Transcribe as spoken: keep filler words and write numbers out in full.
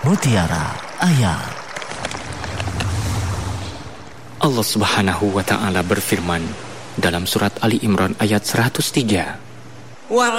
Mutiara Ayat. Allah Subhanahu wa taala berfirman dalam surat Ali Imran ayat seratus tiga.